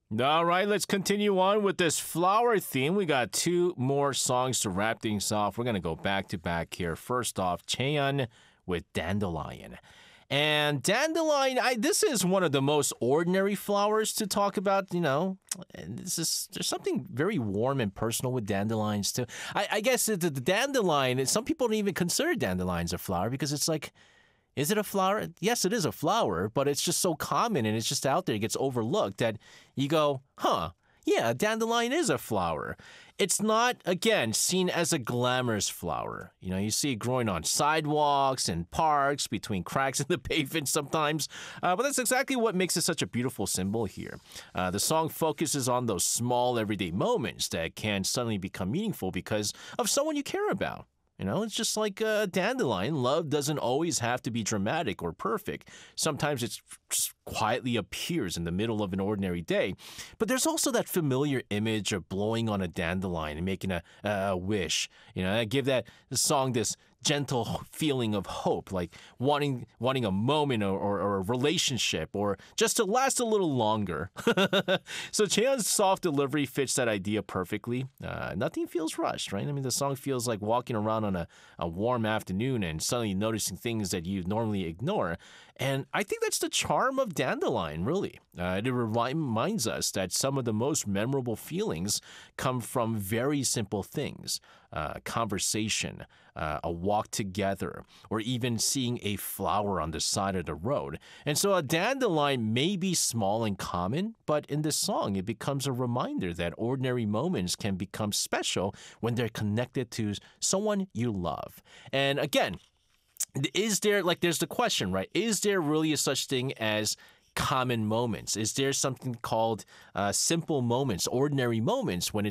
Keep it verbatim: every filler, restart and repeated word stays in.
All right, let's continue on with this flower theme. We got two more songs to wrap things off. We're going to go back to back here. First off, Chaeyeon with Dandelion. And dandelion, I, this is one of the most ordinary flowers to talk about, you know. And this is, there's something very warm and personal with dandelions, too. I, I guess the, the dandelion, some people don't even consider dandelions a flower because it's like, is it a flower? Yes, it is a flower, but it's just so common and it's just out there. It gets overlooked that you go, huh, yeah, a dandelion is a flower. It's not, again, seen as a glamorous flower. You know, you see it growing on sidewalks and parks, between cracks in the pavement sometimes. Uh, but that's exactly what makes it such a beautiful symbol here. Uh, the song focuses on those small everyday moments that can suddenly become meaningful because of someone you care about. You know, it's just like a dandelion. Love doesn't always have to be dramatic or perfect. Sometimes it just quietly appears in the middle of an ordinary day. But there's also that familiar image of blowing on a dandelion and making a, a wish. You know, I give that song this gentle feeling of hope, like wanting wanting a moment or, or, or a relationship or just to last a little longer. So Chaeyeon's soft delivery fits that idea perfectly. Uh, nothing feels rushed, right? I mean, the song feels like walking around on a, a warm afternoon and suddenly noticing things that you normally ignore. And I think that's the charm of Dandelion, really. Uh, it reminds us that some of the most memorable feelings come from very simple things. Uh, conversation, uh, a walk together, or even seeing a flower on the side of the road. And so a dandelion may be small and common, but in this song, it becomes a reminder that ordinary moments can become special when they're connected to someone you love. And again, is there, like, there's the question, right? Is there really a such thing as common moments? Is there something called uh, simple moments, ordinary moments when it's